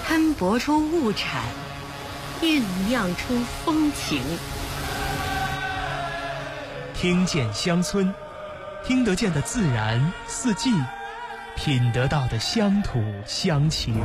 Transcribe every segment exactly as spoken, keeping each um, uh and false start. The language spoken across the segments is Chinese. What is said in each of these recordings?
摊薄出物产，酝酿出风情。 听见乡村，听得见的自然四季，品得到的乡土乡情。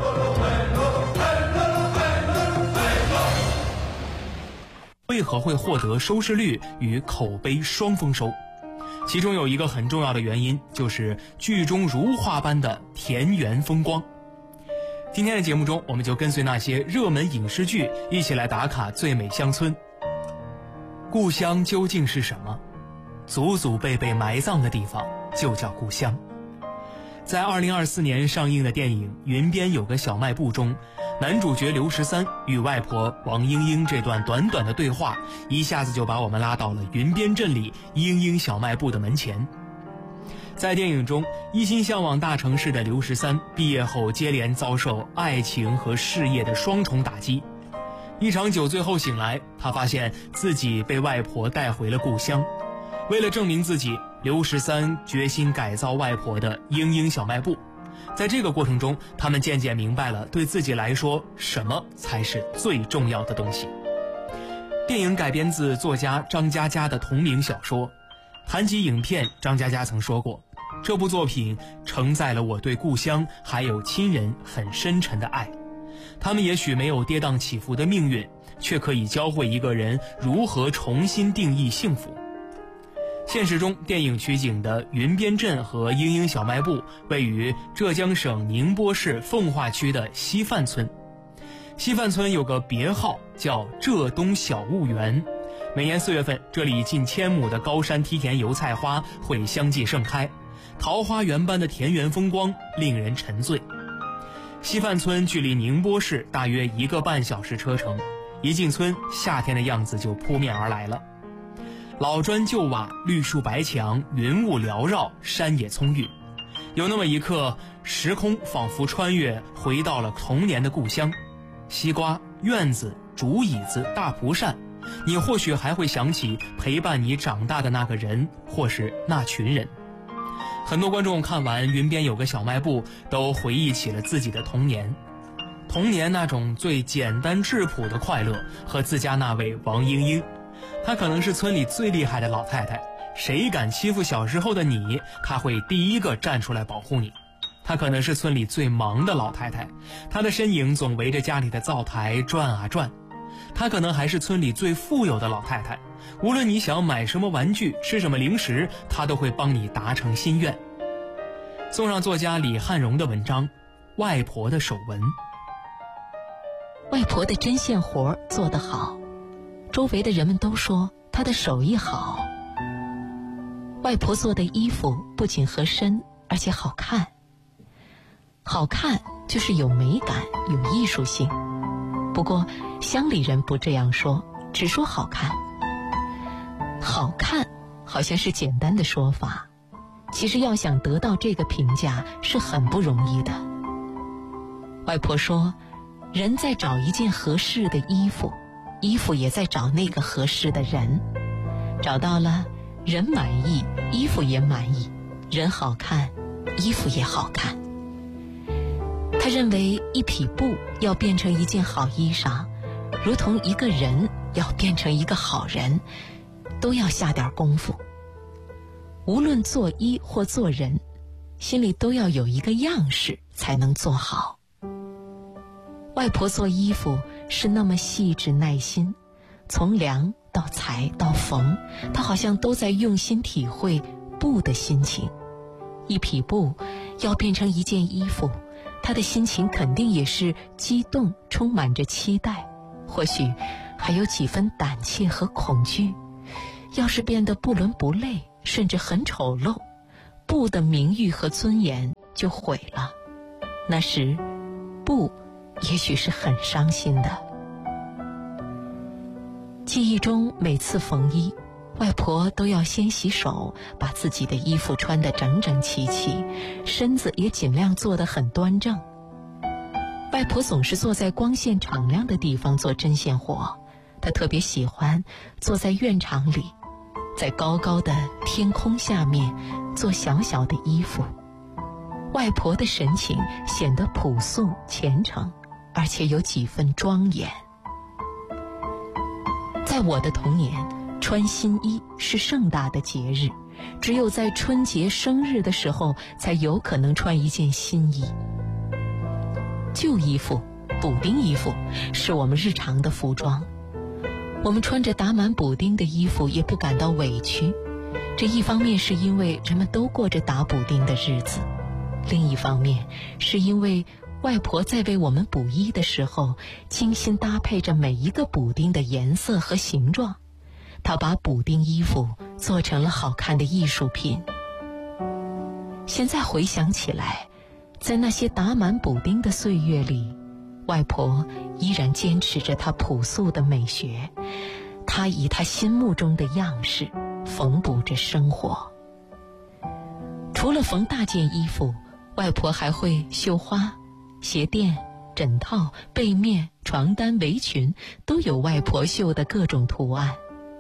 为何会获得收视率与口碑双丰收？其中有一个很重要的原因，就是剧中如画般的田园风光。今天的节目中，我们就跟随那些热门影视剧一起来打卡最美乡村。故乡究竟是什么？祖祖辈辈埋葬的地方就叫故乡。在二零二四年上映的电影《云边有个小卖部》中，男主角刘十三与外婆王莺莺这段短短的对话，一下子就把我们拉到了云边镇里莺莺小卖部的门前。在电影中，一心向往大城市的刘十三毕业后接连遭受爱情和事业的双重打击。一场酒醉后醒来，他发现自己被外婆带回了故乡。为了证明自己，刘十三决心改造外婆的莺莺小卖部。在这个过程中，他们渐渐明白了对自己来说什么才是最重要的东西。电影改编自作家张嘉佳的同名小说。谈及影片，张嘉佳曾说过，这部作品承载了我对故乡还有亲人很深沉的爱。他们也许没有跌宕起伏的命运，却可以教会一个人如何重新定义幸福。现实中，电影取景的云边镇和莺莺小卖部位于浙江省宁波市奉化区的西范村。西范村有个别号叫浙东小物园，每年四月份，这里近千亩的高山梯田油菜花会相继盛开，桃花源般的田园风光令人沉醉。西范村距离宁波市大约一个半小时车程，一进村，夏天的样子就扑面而来了。老砖旧瓦，绿树白墙，云雾缭绕，山野葱郁。有那么一刻，时空仿佛穿越回到了童年的故乡。西瓜、院子、竹椅子、大蒲扇，你或许还会想起陪伴你长大的那个人，或是那群人。很多观众看完《云边有个小卖部》，都回忆起了自己的童年。童年那种最简单质朴的快乐，和自家那位王莺莺。她可能是村里最厉害的老太太，谁敢欺负小时候的你，她会第一个站出来保护你。她可能是村里最忙的老太太，她的身影总围着家里的灶台转啊转。她可能还是村里最富有的老太太，无论你想买什么玩具，吃什么零食，她都会帮你达成心愿。送上作家李汉荣的文章《外婆的手纹》。 外婆的针线活做得好，周围的人们都说她的手艺好。外婆做的衣服不仅合身，而且好看。好看就是有美感，有艺术性。不过乡里人不这样说，只说好看。好看好像是简单的说法，其实要想得到这个评价是很不容易的。外婆说，人在找一件合适的衣服，衣服也在找那个合适的人。找到了，人满意，衣服也满意，人好看，衣服也好看。他认为一匹布要变成一件好衣裳，如同一个人要变成一个好人，都要下点功夫。无论做衣或做人，心里都要有一个样式才能做好。外婆做衣服是那么细致耐心，从量到裁到缝，她好像都在用心体会布的心情。一匹布要变成一件衣服，她的心情肯定也是激动，充满着期待，或许还有几分胆怯和恐惧。要是变得不伦不类，甚至很丑陋，布的名誉和尊严就毁了。那时布也许是很伤心的。记忆中每次缝衣，外婆都要先洗手，把自己的衣服穿得整整齐齐，身子也尽量做得很端正。外婆总是坐在光线敞亮的地方做针线活，她特别喜欢坐在院场里，在高高的天空下面做小小的衣服。外婆的神情显得朴素虔诚， 而且有几分庄严。在我的童年，穿新衣是盛大的节日，只有在春节生日的时候才有可能穿一件新衣。旧衣服、补丁衣服是我们日常的服装，我们穿着打满补丁的衣服也不感到委屈。这一方面是因为人们都过着打补丁的日子，另一方面是因为外婆在为我们补衣的时候，精心搭配着每一个补丁的颜色和形状，她把补丁衣服做成了好看的艺术品。现在回想起来，在那些打满补丁的岁月里，外婆依然坚持着她朴素的美学，她以她心目中的样式缝补着生活。除了缝大件衣服，外婆还会绣花，鞋垫、枕套、被面、床单、围裙都有外婆绣的各种图案。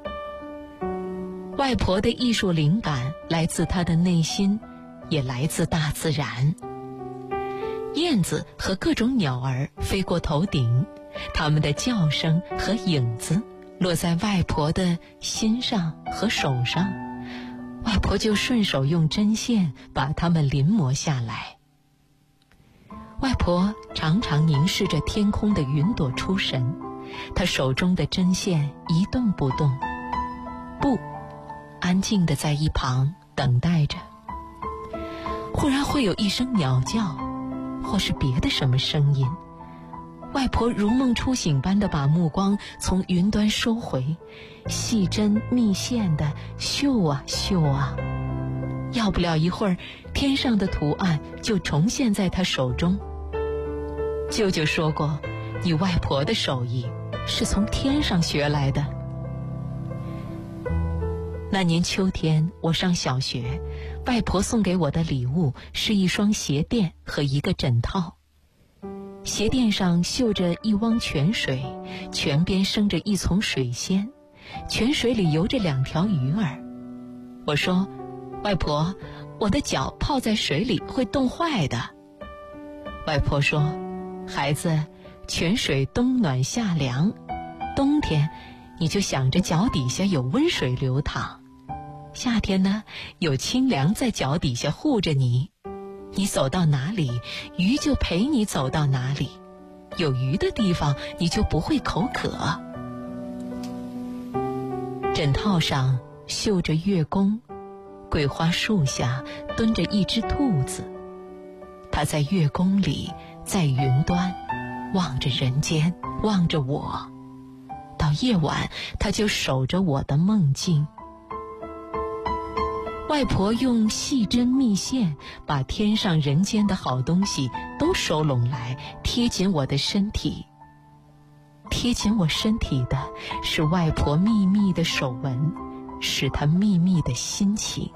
外婆的艺术灵感来自她的内心，也来自大自然。燕子和各种鸟儿飞过头顶，它们的叫声和影子落在外婆的心上和手上，外婆就顺手用针线把它们临摹下来。外婆常常凝视着天空的云朵出神，她手中的针线一动不动，不，安静地在一旁等待着。忽然会有一声鸟叫，或是别的什么声音，外婆如梦初醒般地把目光从云端收回，细针密线地绣啊绣啊，要不了一会儿，天上的图案就重现在她手中。舅舅说过，你外婆的手艺是从天上学来的。那年秋天，我上小学，外婆送给我的礼物是一双鞋垫和一个枕套。鞋垫上绣着一汪泉水，泉边生着一丛水仙，泉水里游着两条鱼儿。我说，外婆，我的脚泡在水里会冻坏的。外婆说，孩子，泉水冬暖夏凉，冬天你就想着脚底下有温水流淌，夏天呢，有清凉在脚底下护着你，你走到哪里，鱼就陪你走到哪里，有鱼的地方你就不会口渴。枕套上绣着月宫，桂花树下蹲着一只兔子，它在月宫里，在云端，望着人间，望着我。到夜晚，它就守着我的梦境。外婆用细针密线把天上人间的好东西都收拢来，贴紧我的身体。贴紧我身体的是外婆秘密的手纹，是她秘密的心情。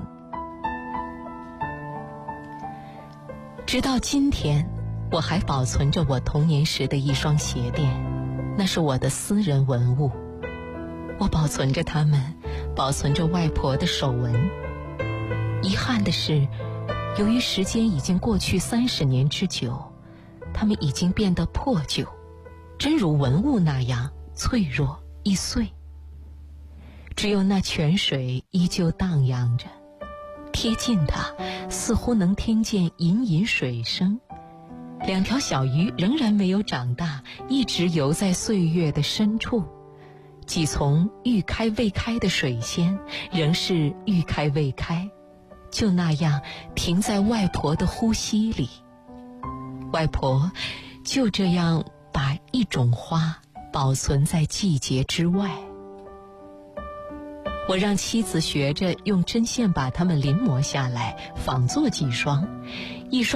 直到今天，我还保存着我童年时的一双鞋垫，那是我的私人文物。我保存着它们，保存着外婆的手纹。遗憾的是，由于时间已经过去三十年之久，它们已经变得破旧，真如文物那样脆弱易碎。只有那泉水依旧荡漾着，贴近它，似乎能听见隐隐水声。两条小鱼仍然没有长大，一直游在岁月的深处。几丛欲开未开的水仙，仍是欲开未开，就那样停在外婆的呼吸里。外婆就这样把一种花保存在季节之外。我让妻子学着用针线把它们临摹下来，仿做几双，一双